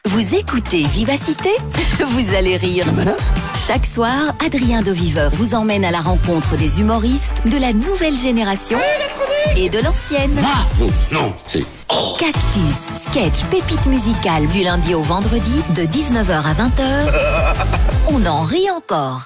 Vous écoutez Vivacité ? Vous allez rire. Menace ? Chaque soir, Adrien de Viveur vous emmène à la rencontre des humoristes de la nouvelle génération et de l'ancienne. Bravo. Non, c'est... Oh. Cactus, sketch, pépite musicale du lundi au vendredi de 19h à 20h. On en rit encore.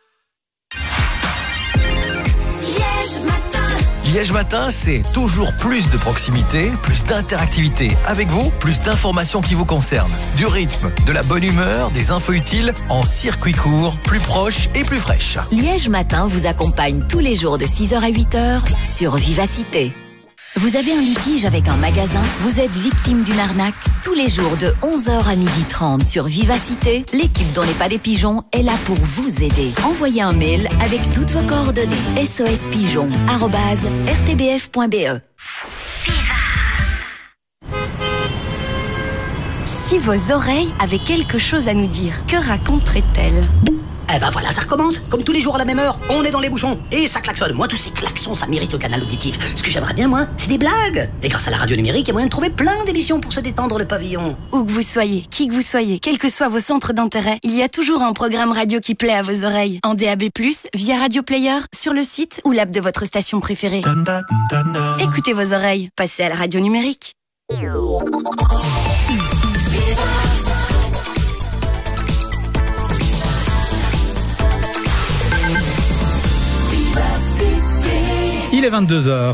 Liège Matin, c'est toujours plus de proximité, plus d'interactivité avec vous, plus d'informations qui vous concernent. Du rythme, de la bonne humeur, des infos utiles en circuit court, plus proche et plus fraîche. Liège Matin vous accompagne tous les jours de 6h à 8h sur Vivacité. Vous avez un litige avec un magasin ? Vous êtes victime d'une arnaque ? Tous les jours de 11h à 12h30 sur Vivacité, l'équipe dont n'est pas des pigeons est là pour vous aider. Envoyez un mail avec toutes vos coordonnées. sospigeon@rtbf.be. Si vos oreilles avaient quelque chose à nous dire, que raconteraient-elles ? Eh ben voilà, ça recommence. Comme tous les jours à la même heure, on est dans les bouchons. Et ça klaxonne. Moi, tous ces klaxons, ça mérite le canal auditif. Ce que j'aimerais bien, moi, c'est des blagues. Et grâce à la radio numérique, il y a moyen de trouver plein d'émissions pour se détendre le pavillon. Où que vous soyez, qui que vous soyez, quels que soient vos centres d'intérêt, il y a toujours un programme radio qui plaît à vos oreilles. En DAB+, via Radio Player, sur le site ou l'app de votre station préférée. Écoutez vos oreilles. Passez à la radio numérique. Il est 22h.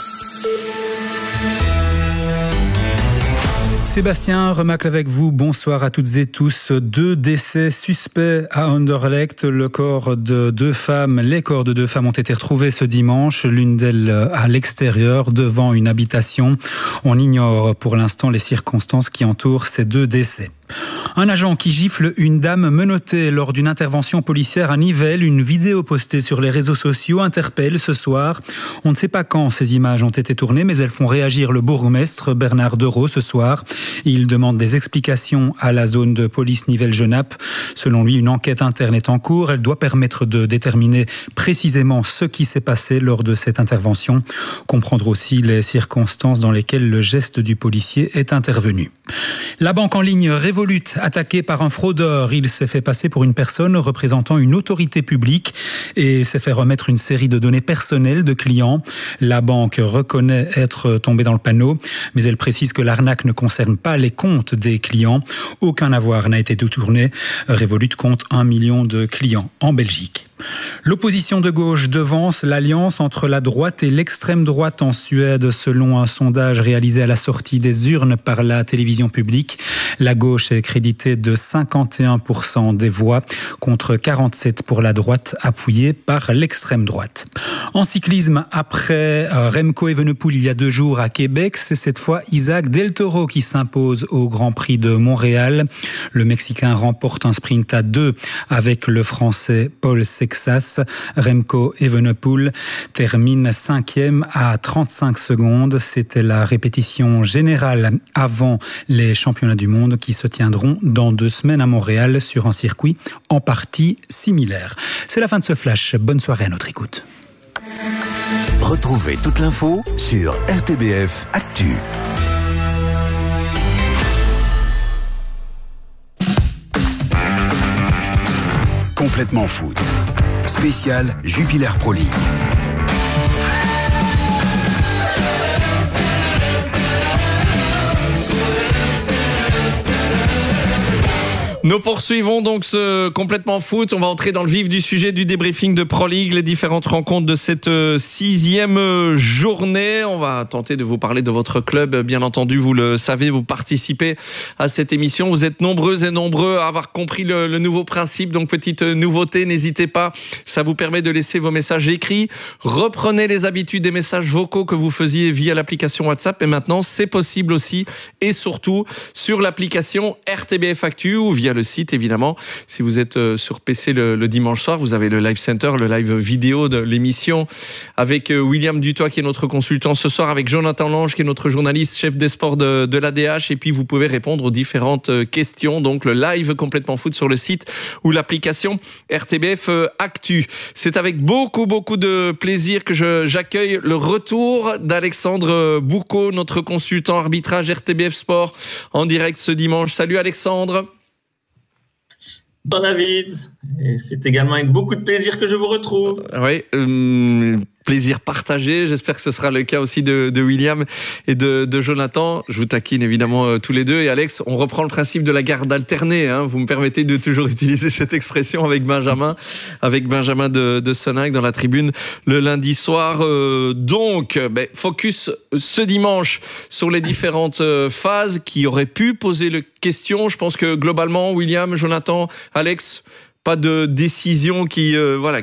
Sébastien Remacle avec vous, bonsoir à toutes et tous. 2 décès suspects à Anderlecht. Les corps de 2 femmes ont été retrouvés ce dimanche, l'une d'elles à l'extérieur, devant une habitation. On ignore pour l'instant les circonstances qui entourent ces 2 décès. Un agent qui gifle une dame menottée lors d'une intervention policière à Nivelles. Une vidéo postée sur les réseaux sociaux interpelle ce soir. On ne sait pas quand ces images ont été tournées, mais elles font réagir le bourgmestre Bernard Dereau ce soir. Il demande des explications à la zone de police Nivelles-Genappe. Selon lui, une enquête interne est en cours. Elle doit permettre de déterminer précisément ce qui s'est passé lors de cette intervention. Comprendre aussi les circonstances dans lesquelles le geste du policier est intervenu. La banque en ligne Revolut, attaquée par un fraudeur. Il s'est fait passer pour une personne représentant une autorité publique et s'est fait remettre une série de données personnelles de clients. La banque reconnaît être tombée dans le panneau, mais elle précise que l'arnaque ne concerne pas les comptes des clients. Aucun avoir n'a été détourné. Revolut compte 1 million de clients en Belgique. L'opposition de gauche devance l'alliance entre la droite et l'extrême droite en Suède, selon un sondage réalisé à la sortie des urnes par la télévision publique. La gauche est créditée de 51% des voix contre 47% pour la droite, appuyée par l'extrême droite. En cyclisme, après Remco Evenepoel il y a 2 jours à Québec, c'est cette fois Isaac Del Toro qui s'impose au Grand Prix de Montréal. Le Mexicain remporte un sprint à 2 avec le Français Paul Sexas. Remco Evenepoel termine 5e à 35 secondes. C'était la répétition générale avant les championnats du monde qui se tiendront dans 2 semaines à Montréal sur un circuit en partie similaire. C'est la fin de ce flash. Bonne soirée à notre écoute. Retrouvez toute l'info sur RTBF Actu. Complètement foot. Spécial Jupiler Pro League. Nous poursuivons donc ce complètement foot. On va entrer dans le vif du sujet du débriefing de Pro League, les différentes rencontres de cette 6e journée. On va tenter de vous parler de votre club. Bien entendu, vous le savez, vous participez à cette émission. Vous êtes nombreux et nombreux à avoir compris le nouveau principe. Donc, petite nouveauté, n'hésitez pas. Ça vous permet de laisser vos messages écrits. Reprenez les habitudes des messages vocaux que vous faisiez via l'application WhatsApp. Et maintenant, c'est possible aussi et surtout sur l'application RTBF Actu ou via via le site, évidemment. Si vous êtes sur PC le dimanche soir, vous avez le Live Center, le live vidéo de l'émission avec William Dutoit, qui est notre consultant ce soir, avec Jonathan Lange, qui est notre journaliste, chef des sports de l'ADH. Et puis, vous pouvez répondre aux différentes questions. Donc, le live complètement foot sur le site ou l'application RTBF Actu. C'est avec beaucoup de plaisir que j'accueille le retour d'Alexandre Boucaud, notre consultant arbitrage RTBF Sport, en direct ce dimanche. Salut Alexandre. Bon David, et c'est également avec beaucoup de plaisir que je vous retrouve. Oui, plaisir partagé. J'espère que ce sera le cas aussi de William et de Jonathan. Je vous taquine évidemment tous les deux. Et Alex, on reprend le principe de la garde alternée. Hein. Vous me permettez de toujours utiliser cette expression avec Benjamin de Sonac dans la tribune le lundi soir. Donc, focus ce dimanche sur les différentes phases qui auraient pu poser les questions. Je pense que globalement, William, Jonathan, Alex, pas de décision qui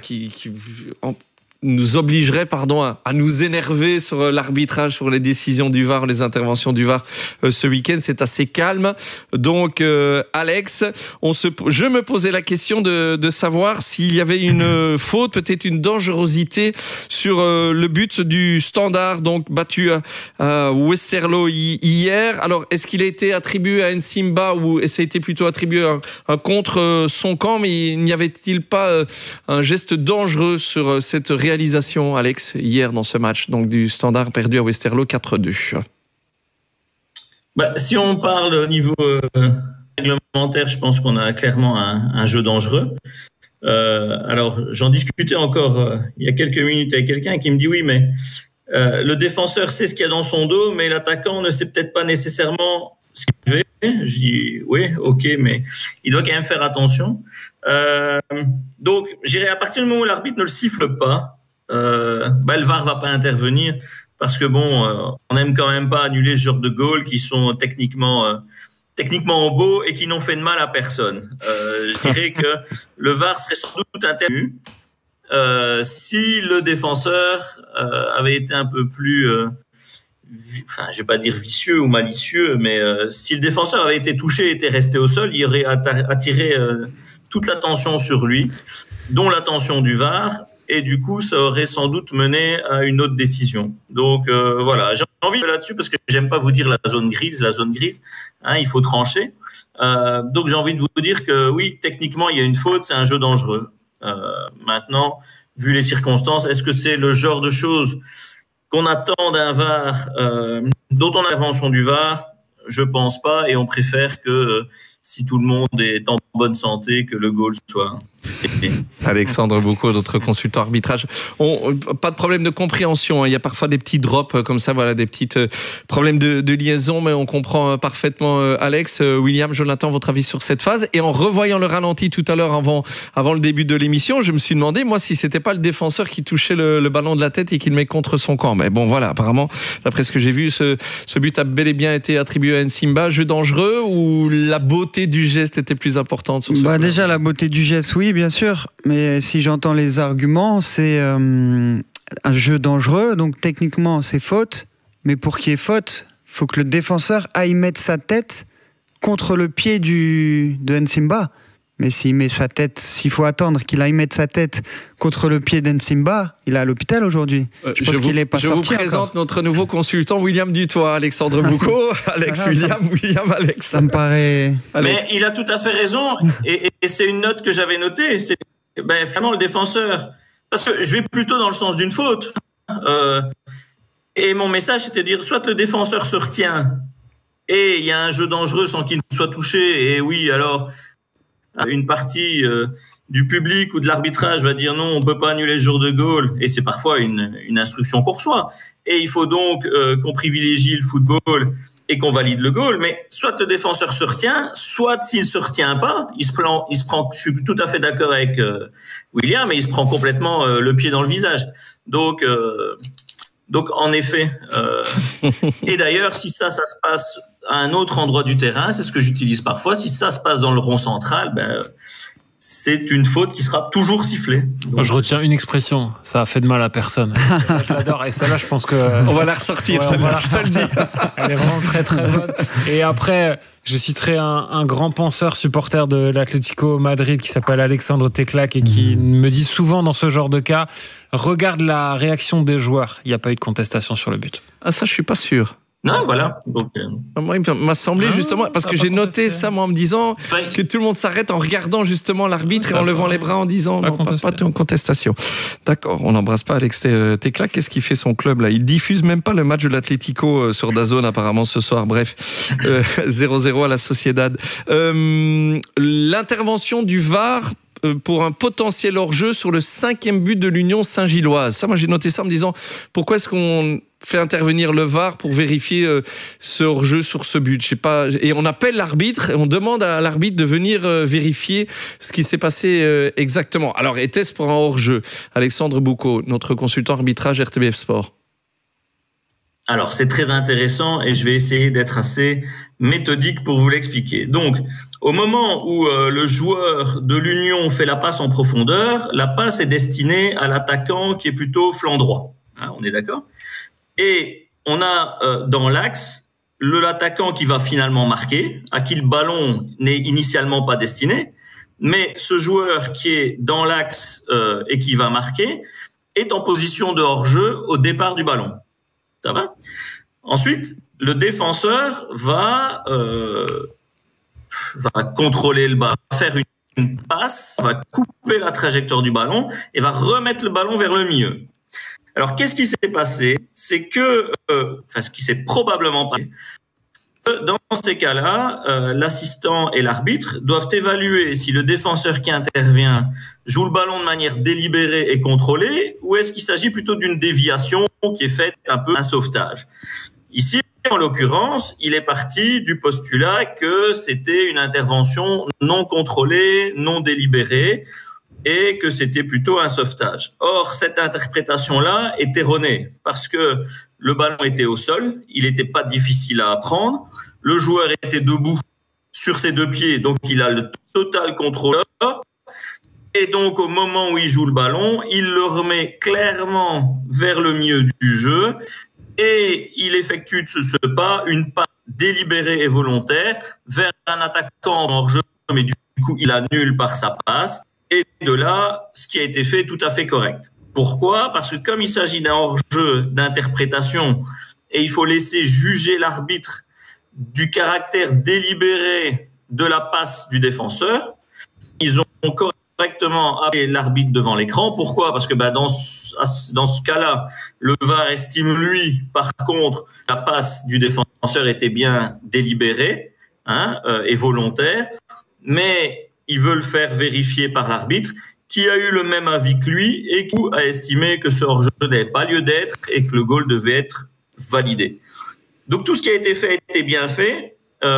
nous obligerait à nous énerver sur l'arbitrage, sur les décisions du VAR, les interventions du VAR ce week-end. C'est assez calme. Donc, Alex, je me posais la question de savoir s'il y avait une faute, peut-être une dangerosité sur le but du Standard, donc battu à Westerlo hier. Alors, est-ce qu'il a été attribué à Nsimba ou ça a été plutôt attribué un contre son camp, mais n'y avait-il pas un geste dangereux sur cette réalisation, Alex, hier dans ce match donc du Standard perdu à Westerlo 4-2? Si on parle au niveau réglementaire, je pense qu'on a clairement un jeu dangereux. Alors, j'en discutais encore il y a quelques minutes avec quelqu'un qui me dit oui, mais le défenseur sait ce qu'il y a dans son dos, mais l'attaquant ne sait peut-être pas nécessairement ce qu'il fait. Je dis oui, ok, mais il doit quand même faire attention. Donc, j'irai à partir du moment où l'arbitre ne le siffle pas, le VAR va pas intervenir parce que on aime quand même pas annuler ce genre de goals qui sont techniquement beaux et qui n'ont fait de mal à personne. Je dirais que le VAR serait sans doute intervenu si le défenseur avait été un peu plus je vais pas dire vicieux ou malicieux, mais si le défenseur avait été touché et était resté au sol, il aurait attiré toute l'attention sur lui, dont l'attention du VAR, et du coup, ça aurait sans doute mené à une autre décision. Donc voilà, j'ai envie là-dessus parce que j'aime pas vous dire la zone grise, il faut trancher. Donc j'ai envie de vous dire que oui, techniquement, il y a une faute, c'est un jeu dangereux. Maintenant, vu les circonstances, est-ce que c'est le genre de choses qu'on attend d'un VAR, dont on a l'intervention du VAR? Je pense pas, et on préfère que si tout le monde est en bonne santé, que le goal soit... Alexandre Boucaud, notre consultant arbitrage. Pas de problème de compréhension. Il y a parfois des petits drops comme ça, des petits problèmes de liaison, mais on comprend parfaitement Alex. William, Jonathan, votre avis sur cette phase? Et en revoyant le ralenti tout à l'heure avant le début de l'émission, je me suis demandé, moi, si c'était pas le défenseur qui touchait le ballon de la tête et qui le met contre son camp. Mais bon, voilà, apparemment, d'après ce que j'ai vu, ce but a bel et bien été attribué à Nsimba. Jeu dangereux ou la beauté du geste était plus importante sur ce déjà, la beauté du geste, oui, bien sûr. Mais si j'entends les arguments, c'est un jeu dangereux. Donc, techniquement, c'est faute. Mais pour qu'il y ait faute, il faut que le défenseur aille mettre sa tête contre le pied de Nsimba. Mais s'il faut attendre qu'il aille mettre sa tête contre le pied d'Nsimba, il est à l'hôpital aujourd'hui. Je pense qu'il n'est pas sorti. Je vous présente notre nouveau consultant, William Dutoit, Alexandre Boucaud, William, Alex. Ça me paraît... Mais il a tout à fait raison, et c'est une note que j'avais notée, c'est finalement le défenseur, parce que je vais plutôt dans le sens d'une faute, et mon message c'était de dire, soit le défenseur se retient, et il y a un jeu dangereux sans qu'il ne soit touché, et oui, alors... une partie du public ou de l'arbitrage va dire non, on peut pas annuler le jour de goal, et c'est parfois une instruction qu'on reçoit, et il faut donc qu'on privilégie le football et qu'on valide le goal. Mais soit le défenseur se retient, soit s'il se retient pas, il se prend, je suis tout à fait d'accord avec William, mais il se prend complètement le pied dans le visage. Donc en effet, et d'ailleurs si ça se passe à un autre endroit du terrain, c'est ce que j'utilise parfois, si ça se passe dans le rond central, c'est une faute qui sera toujours sifflée. Donc... Je retiens une expression, ça a fait de mal à personne. Je l'adore, et celle-là, je pense que... On va la ressortir, Elle est vraiment très très bonne. Et après, Je citerai un grand penseur supporter de l'Atlético Madrid qui s'appelle Alexandre Teclac et qui me dit souvent dans ce genre de cas, regarde la réaction des joueurs. Il n'y a pas eu de contestation sur le but. Ah ça, je suis pas sûr. Non, voilà. Donc, moi, il m'a semblé justement, parce que j'ai noté ça moi en me disant que tout le monde s'arrête en regardant justement l'arbitre et en levant les bras en disant pas de contestation. D'accord, on n'embrasse pas Alex Teclac. Qu'est-ce qu'il fait son club là? Il diffuse même pas le match de l'Atlético sur DAZN apparemment ce soir. Bref, 0-0 à la Sociedad. L'intervention du VAR pour un potentiel hors-jeu sur le 5e but de l'Union Saint-Gilloise. Ça, moi j'ai noté ça en me disant pourquoi est-ce qu'on fait intervenir le VAR pour vérifier ce hors-jeu sur ce but. Je sais pas. Et on appelle l'arbitre et on demande à l'arbitre de venir vérifier ce qui s'est passé exactement. Alors, était-ce pour un hors-jeu? Alexandre Boucaud, notre consultant arbitrage RTBF Sport. Alors, c'est très intéressant et je vais essayer d'être assez méthodique pour vous l'expliquer. Donc, au moment où le joueur de l'Union fait la passe en profondeur, la passe est destinée à l'attaquant qui est plutôt flanc droit. Hein, on est d'accord? Et on a dans l'axe l'attaquant qui va finalement marquer, à qui le ballon n'est initialement pas destiné, mais ce joueur qui est dans l'axe et qui va marquer est en position de hors-jeu au départ du ballon. Ça va? Ensuite, le défenseur va contrôler le ballon, faire une passe, va couper la trajectoire du ballon et va remettre le ballon vers le milieu. Alors, qu'est-ce qui s'est passé? C'est que, ce qui s'est probablement passé, dans ces cas-là, l'assistant et l'arbitre doivent évaluer si le défenseur qui intervient joue le ballon de manière délibérée et contrôlée, ou est-ce qu'il s'agit plutôt d'une déviation qui est faite un peu un sauvetage. Ici, en l'occurrence, il est parti du postulat que c'était une intervention non contrôlée, non délibérée, et que c'était plutôt un sauvetage. Or, cette interprétation-là est erronée, parce que le ballon était au sol, il n'était pas difficile à prendre, le joueur était debout sur ses deux pieds, donc il a le total contrôle, et donc au moment où il joue le ballon, il le remet clairement vers le milieu du jeu, et il effectue de ce pas une passe délibérée et volontaire vers un attaquant hors jeu, mais du coup il annule par sa passe, et de là, ce qui a été fait est tout à fait correct. Pourquoi? Parce que comme il s'agit d'un hors-jeu d'interprétation et il faut laisser juger l'arbitre du caractère délibéré de la passe du défenseur, ils ont correctement appelé l'arbitre devant l'écran. Pourquoi? Parce que dans ce cas-là, le VAR estime lui, par contre, la passe du défenseur était bien délibérée et volontaire, mais ils veulent faire vérifier par l'arbitre qui a eu le même avis que lui et qui a estimé que ce hors-jeu n'avait pas lieu d'être et que le goal devait être validé. Donc tout ce qui a été fait était bien fait,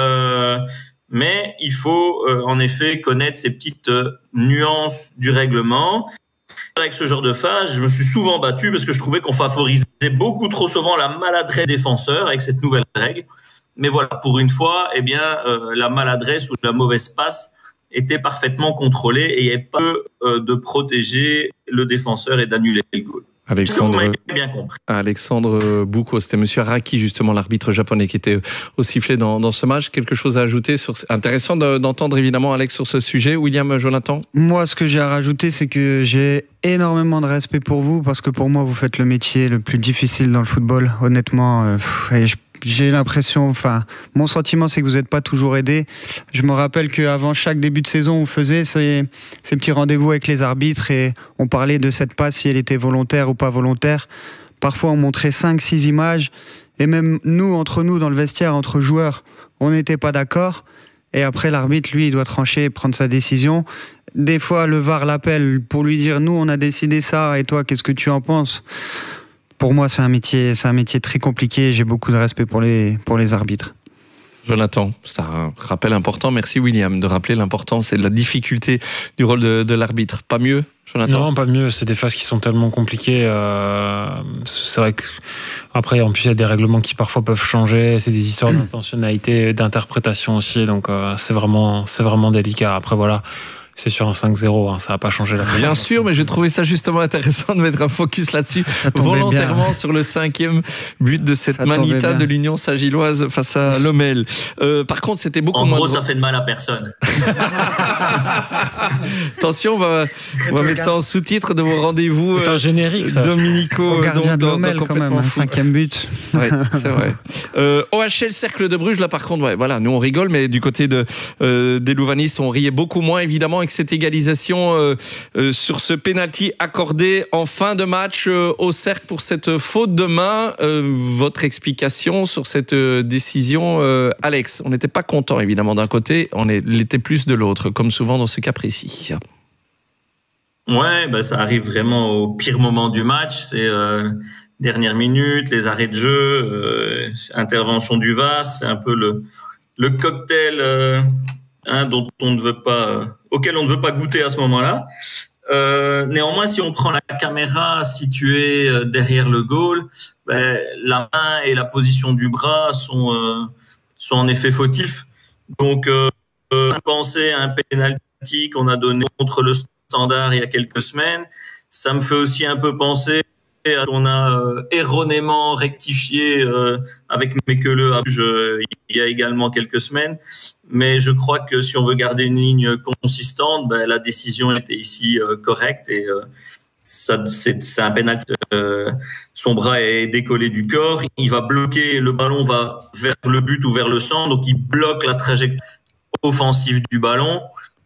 mais il faut en effet connaître ces petites nuances du règlement. Avec ce genre de phase, je me suis souvent battu parce que je trouvais qu'on favorisait beaucoup trop souvent la maladresse des défenseurs avec cette nouvelle règle. Mais voilà, pour une fois, la maladresse ou la mauvaise passe était parfaitement contrôlé et il n'y avait pas de protéger le défenseur et d'annuler le goal. Alexandre Boucaud, c'était monsieur Araki, justement, l'arbitre japonais qui était au sifflet dans ce match. Quelque chose à ajouter intéressant d'entendre évidemment Alex sur ce sujet. William, Jonathan? Moi, ce que j'ai à rajouter, c'est que j'ai énormément de respect pour vous parce que pour moi, vous faites le métier le plus difficile dans le football. Honnêtement, j'ai l'impression, mon sentiment, c'est que vous n'êtes pas toujours aidé. Je me rappelle qu'avant chaque début de saison, on faisait ces petits rendez-vous avec les arbitres et on parlait de cette passe, si elle était volontaire ou pas volontaire. Parfois, on montrait 5-6 images et même nous, entre nous, dans le vestiaire, entre joueurs, on n'était pas d'accord. Et après, l'arbitre, lui, il doit trancher et prendre sa décision. Des fois, le VAR l'appelle pour lui dire « Nous, on a décidé ça et toi, qu'est-ce que tu en penses ?» Pour moi, c'est un métier très compliqué. J'ai beaucoup de respect pour les arbitres. Jonathan, c'est un rappel important. Merci William de rappeler l'importance et de la difficulté du rôle de l'arbitre. Pas mieux, Jonathan? Non, pas mieux. C'est des phases qui sont tellement compliquées. C'est vrai qu'après, en plus, il y a des règlements qui parfois peuvent changer. C'est des histoires d'intentionnalité, d'interprétation aussi. Donc, c'est vraiment délicat. Après, voilà. C'est sur un 5-0, ça va pas changer la Bien sûr, mais j'ai trouvé ça justement intéressant de mettre un focus là-dessus, volontairement bien. Sur le 5e but de cette Manita de l'Union Saint-Gilloise face à Lommel. Par contre, c'était beaucoup moins... En gros, ça fait de mal à personne. Attention, on va mettre ça en sous-titre de vos rendez-vous. C'est un générique, ça. Dominico. Gardien de Lommel, quand même, un 5e but. Oui, c'est vrai. OHL Cercle de Bruges, là par contre, voilà, nous on rigole, mais du côté des Louvanistes, on riait beaucoup moins, évidemment, avec cette égalisation sur ce penalty accordé en fin de match au Cercle pour cette faute de main. Votre explication sur cette décision, Alex? On n'était pas content, évidemment, d'un côté, on l'était plus de l'autre, comme souvent dans ce cas précis. Ouais, ça arrive vraiment au pire moment du match. C'est dernière minute, les arrêts de jeu, intervention du VAR. C'est un peu le cocktail dont on ne veut pas, auquel on ne veut pas goûter à ce moment-là. Néanmoins, si on prend la caméra située derrière le goal, la main et la position du bras sont en effet fautifs. Donc, penser à un penalty qu'on a donné contre le Standard il y a quelques semaines, ça me fait aussi un peu penser à qu'on a erronément rectifié avec Mekele il y a également quelques semaines. Mais je crois que si on veut garder une ligne consistante, la décision était ici correcte et c'est un penalty. Son bras est décollé du corps, il va bloquer, le ballon va vers le but ou vers le centre, donc il bloque la trajectoire offensive du ballon.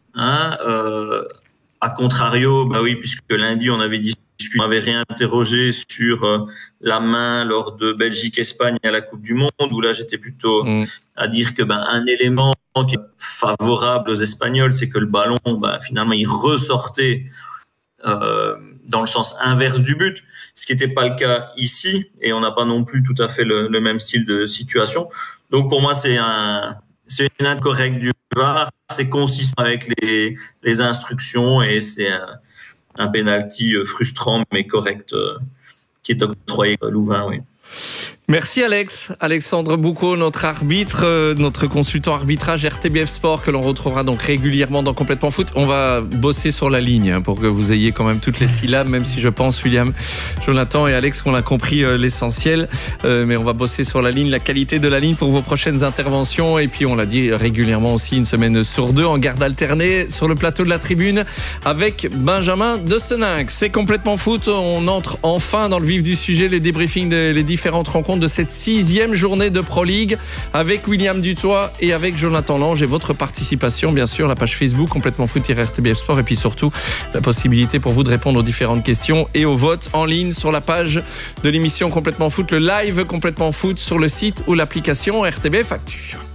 A contrario, oui, puisque lundi on avait discuté, on m'avait réinterrogé sur la main lors de Belgique-Espagne à la Coupe du Monde, où là j'étais plutôt à dire que un élément qui est favorable aux Espagnols, c'est que le ballon, finalement, il ressortait dans le sens inverse du but, ce qui n'était pas le cas ici, et on n'a pas non plus tout à fait le même style de situation. Donc pour moi, c'est une incorrecte du VAR, c'est consistant avec les instructions et c'est un penalty frustrant mais correct qui est octroyé à Louvain, oui. Merci Alex. Alexandre Boucaud, notre arbitre, notre consultant arbitrage RTBF Sport que l'on retrouvera donc régulièrement dans Complètement Foot. On va bosser sur la ligne pour que vous ayez quand même toutes les syllabes, même si je pense, William, Jonathan et Alex, qu'on a compris l'essentiel. Mais on va bosser sur la ligne, la qualité de la ligne pour vos prochaines interventions. Et puis on l'a dit régulièrement aussi, une semaine sur deux en garde alternée sur le plateau de la tribune avec Benjamin de Seninx. C'est Complètement Foot. On entre enfin dans le vif du sujet, les débriefings des différentes rencontres de cette 6e journée de Pro League avec William Dutoit et avec Jonathan Lange et votre participation, bien sûr, la page Facebook Complètement Foot-RTBF Sport et puis surtout la possibilité pour vous de répondre aux différentes questions et au vote en ligne sur la page de l'émission Complètement Foot, le live Complètement Foot sur le site ou l'application RTBF Actu.